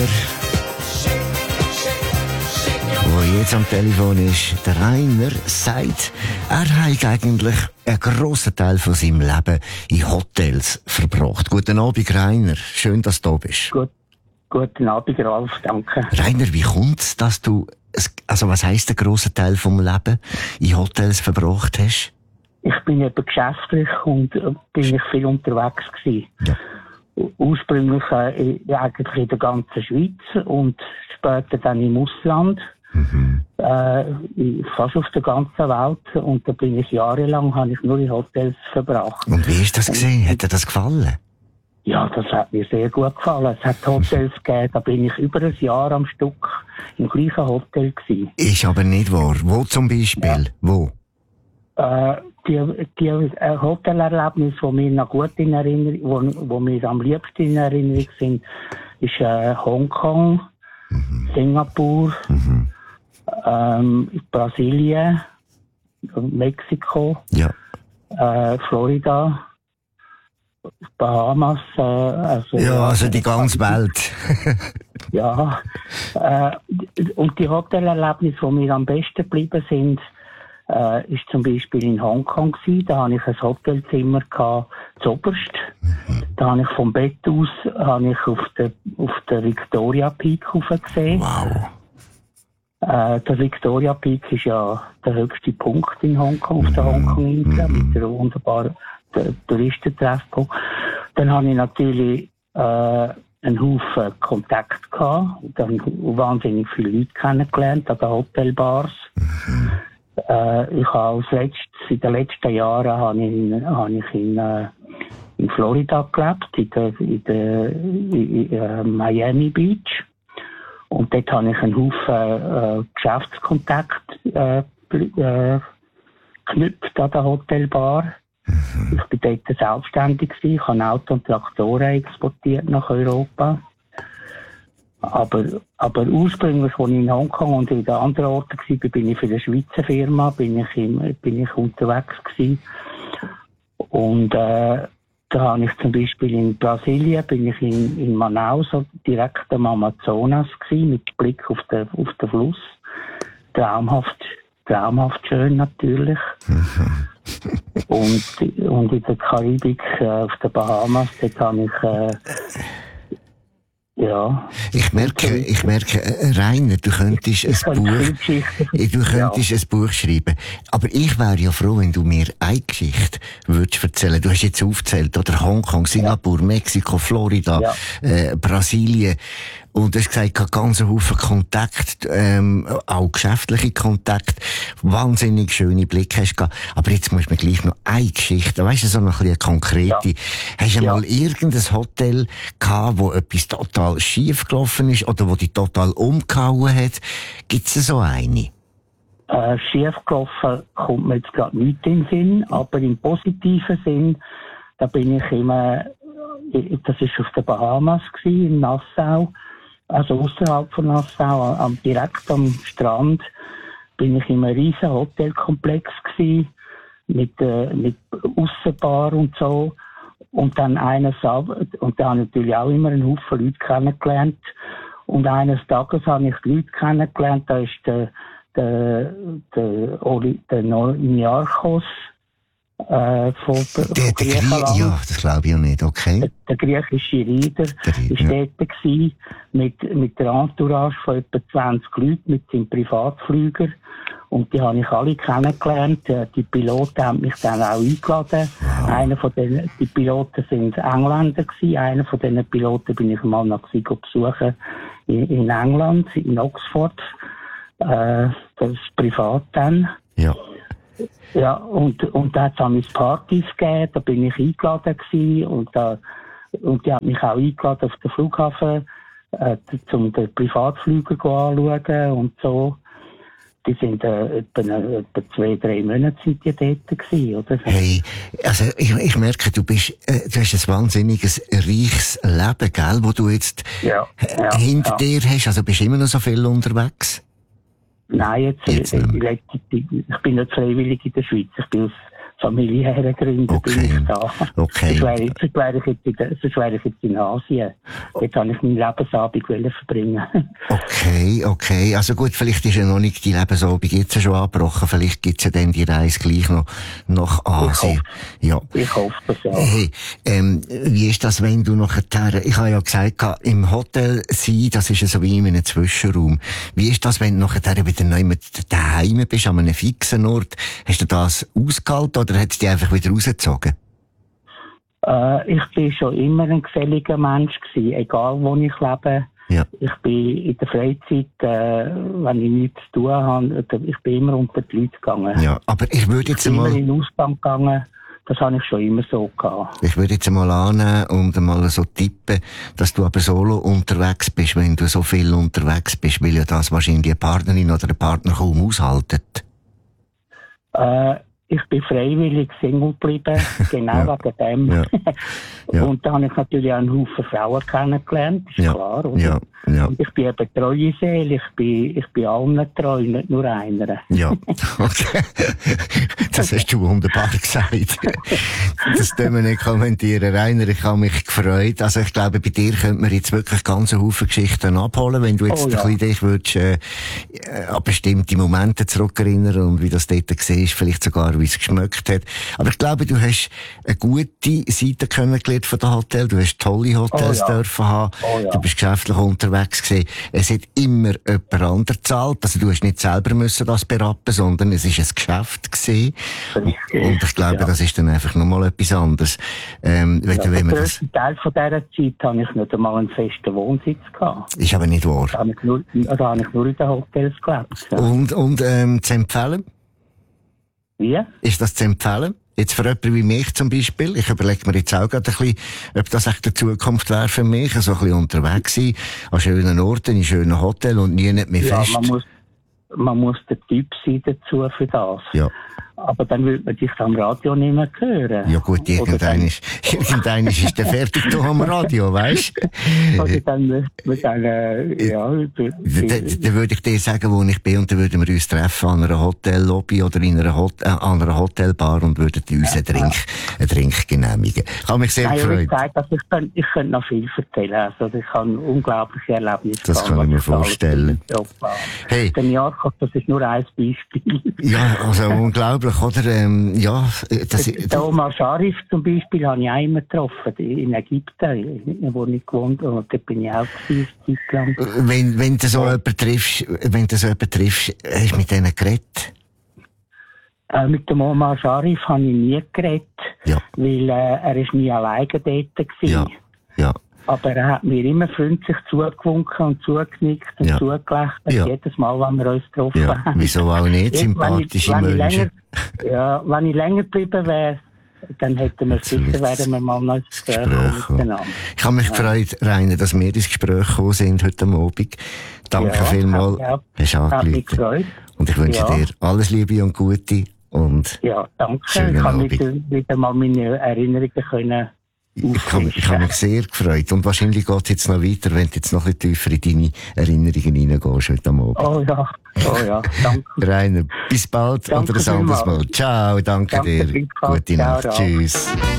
der jetzt am Telefon ist, der Rainer, sagt, er hat eigentlich einen grossen Teil von seinem Leben in Hotels verbracht. Guten Abend, Rainer. Schön, dass du da bist. Guten Abend, Ralf. Danke. Rainer, wie kommt es, dass du, also was heisst der grosse Teil vom Leben in Hotels verbracht hast? Ich bin eben geschäftlich und bin ich viel unterwegs gewesen. Ja. Ursprünglich eigentlich in der ganzen Schweiz und später dann im Ausland. Fast auf der ganzen Welt. Und da bin ich jahrelang, habe ich nur in Hotels verbracht. Und wie ist das gesehen? Hat dir das gefallen? Ja, das hat mir sehr gut gefallen. Es hat Hotels gegeben, da bin ich über ein Jahr am Stück im gleichen Hotel gewesen. Ist aber nicht wahr. Wo zum Beispiel? Ja. Wo? Die Hotelerlebnisse, die mir noch gut in Erinnerung, wo mir am liebsten in Erinnerung sind, ist Hongkong, Singapur, Brasilien, Mexiko, Florida, Bahamas, also die ganze Welt. Ja, und die Hotelerlebnisse, die mir am besten geblieben sind, ist zum Beispiel in Hongkong gewesen. Da hatte ich ein Hotelzimmer zuoberst. Da habe ich vom Bett aus auf der Victoria Peak gesehen. Wow. Der Victoria Peak ist ja der höchste Punkt in Hongkong, auf der Hongkong-Insel, mit einer wunderbaren Touristentreffpunkt. Dann habe ich natürlich einen Haufen Kontakt gehabt. Dann wahnsinnig viele Leute kennengelernt an den Hotelbars. Ich habe in den letzten Jahren habe ich in Florida gelebt, in Miami Beach. Und dort habe ich einen Haufen Geschäftskontakt geknüpft an der Hotelbar. Ich bin dort selbstständig gewesen. Ich habe Auto und Traktoren exportiert nach Europa. Aber ursprünglich, als ich in Hongkong und in den anderen Orten war, bin ich für eine Schweizer Firma, bin ich unterwegs gewesen. Und da habe ich zum Beispiel in Brasilien, bin ich in Manaus, direkt am Amazonas gewesen, mit Blick auf den Fluss. Traumhaft schön natürlich. Und in der Karibik, auf den Bahamas, dort habe ich, ja. Ich merke, Rainer, du könntest ein Buch schreiben. Aber ich wäre ja froh, wenn du mir eine Geschichte würdest erzählen. Du hast jetzt aufgezählt, oder Hongkong, Singapur, Mexiko, Florida, Brasilien. Und du hast gesagt, ganz Haufen Kontakt, auch geschäftliche Kontakt, wahnsinnig schöne Blicke hast du gehabt. Aber jetzt musst du mir gleich noch eine Geschichte, weißt du, so noch ein bisschen konkrete. Hast du mal irgendein Hotel gehabt, wo etwas total schief gelaufen ist oder wo dich total umgehauen hat? Gibt's so eine? Schief gelaufen kommt mir jetzt gerade nicht in den Sinn, aber im positiven Sinn, da bin ich immer, das ist auf den Bahamas gewesen, in Nassau. Also außerhalb von Nassau, direkt am Strand, bin ich in einem riesen Hotelkomplex gewesen, mit Aussenbar und so. Und dann da habe ich natürlich auch immer einen Haufen Leute kennengelernt. Und eines Tages habe ich Leute kennengelernt, da ist der Niarchos, von Griechenland. Ja, das glaube ich auch nicht, okay. Der griechische Reiter war dort gewesen, mit der Entourage von etwa 20 Leuten, mit seinem Privatflüger. Und die habe ich alle kennengelernt. Die Piloten haben mich dann auch eingeladen. Wow. Die Piloten sind Engländer gewesen. Einer von diesen Piloten bin ich mal noch besuchen in England, in Oxford. Das ist privat dann. Ja. Ja, und da hat es Partys gegeben, da bin ich eingeladen gewesen, und die hat mich auch eingeladen auf den Flughafen, zum den Privatflüger anschauen und so. Die sind etwa 2-3 Monate sind die dort gewesen, oder? Hey, also ich merke, du hast ein wahnsinniges, reiches Leben, gell, wo du jetzt hinter dir hast, also bist du immer noch so viel unterwegs? Nein, ich bin nicht freiwillig in der Schweiz. Ich bin familiären Gründen bin ich da. Okay. Sonst wäre ich jetzt in Asien. Dort habe ich meinen Lebensabend verbringen. Okay. Also gut, vielleicht ist ja noch nicht die Lebensabend jetzt schon abgebrochen. Vielleicht gibt's ja dann die Reise gleich noch nach Asien. Ich hoffe das ja. Hey, wie ist das, wenn du nachher, ich habe ja gesagt, im Hotel sein, das ist ja so wie in einem Zwischenraum. Wie ist das, wenn du nachher wieder neu mit daheim bist, an einem fixen Ort? Hast du das ausgehalten oder hat es dich einfach wieder rausgezogen? Ich bin schon immer ein geselliger Mensch gewesen, egal wo ich lebe. Ja. Ich bin in der Freizeit, wenn ich nichts zu tun habe, ich bin immer unter die Leute gegangen. Ja, aber ich würde jetzt einmal... Ich bin immer in den Ausgang gegangen. Das habe ich schon immer so gehabt. Ich würde jetzt einmal annehmen und einmal so tippen, dass du aber solo unterwegs bist, wenn du so viel unterwegs bist, weil ja das wahrscheinlich eine Partnerin oder ein Partner kaum aushaltet. Ich bin freiwillig Single geblieben, genau wegen dem. Ja. Und da habe ich natürlich auch einen Haufen Frauen kennengelernt, ist klar. Oder? Ja. Und ich bin eine treue Seele, ich bin allen treu, nicht nur einer. Ja, okay. Das hast du wunderbar gesagt. Das dürfen wir nicht kommentieren. Rainer, ich habe mich gefreut. Also ich glaube, bei dir könnte man jetzt wirklich ganz Haufen Geschichten abholen, wenn du jetzt ein bisschen dich würdest, an bestimmte Momente zurückerinnern und wie das dort siehst, vielleicht sogar wie es geschmeckt hat. Aber ich glaube, du hast eine gute Seite kennengelernt von dem Hotel. Du hast tolle Hotels dürfen haben. Du bist geschäftlich unterwegs gewesen. Es hat immer jemand anderes gezahlt. Also du hast nicht selber müssen das berappen, sondern es ist ein Geschäft gewesen. Und ich glaube, das ist dann einfach nochmal etwas anderes. Den grössten Teil von dieser Zeit habe ich nicht einmal einen festen Wohnsitz gehabt. Ist aber nicht wahr. Da habe ich nur in den Hotels gelebt. Ja. Und zu empfehlen? Wie? Ist das zu empfehlen? Jetzt für jemanden wie mich zum Beispiel, ich überlege mir jetzt auch gerade ein bisschen, ob das echt die Zukunft wäre für mich, so ein bisschen unterwegs sein, an schönen Orten, in schönen Hotels und nie nicht mehr fest. Man muss der Typ sein dazu für das. Ja. Aber dann würde man dich am Radio nicht mehr hören. Ja gut, irgendein ist der fertig da am Radio, weißt du? Also dann Dann würde ich dir sagen, wo ich bin, und dann würden wir uns treffen an einer Hotellobby oder in einer an einer Hotelbar und würden uns einen Drink genehmigen. Ich habe mich sehr gefreut. Ich könnte noch viel erzählen. Also ich habe unglaubliche Erlebnisse. Das kann ich mir vorstellen. Hey. Das ist nur ein Beispiel. Ja, also unglaublich. Oder, der Omar Sharif zum Beispiel habe ich auch immer getroffen, in Ägypten, wo ich gewohnt habe, und da bin ich auch gewesen, wenn du so jemanden triffst, hast du mit denen geredet? Mit dem Omar Sharif habe ich nie geredet, weil er ist nie alleine dort gewesen. Ja. Aber er hat mir immer freundlich zugewunken und zugenickt und zugelächelt, jedes Mal, wenn wir uns getroffen haben. Wieso auch nicht? Sympathische Menschen. Wenn ich länger geblieben wäre, dann hätten wir sicher, wären wir mal noch ins Gespräch miteinander. Ich habe mich gefreut, Rainer, dass wir ins Gespräch gekommen sind heute Abend. Danke vielmals. Hast du angerufen. Und ich wünsche dir alles Liebe und Gute. Und danke. Ich habe wieder mal meine Erinnerungen können. Ich habe mich sehr gefreut. Und wahrscheinlich geht es jetzt noch weiter, wenn du jetzt noch ein bisschen tiefer in deine Erinnerungen reingehst heute Abend. Oh ja, danke. Rainer, bis bald oder ein anderes Mal. Ciao, danke dir. Gute Nacht. Tschüss.